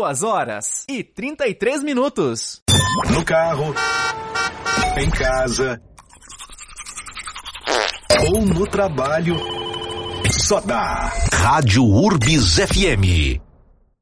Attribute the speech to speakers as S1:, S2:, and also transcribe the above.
S1: 2h33.
S2: No carro, em casa ou no trabalho, só dá Rádio Urbis FM.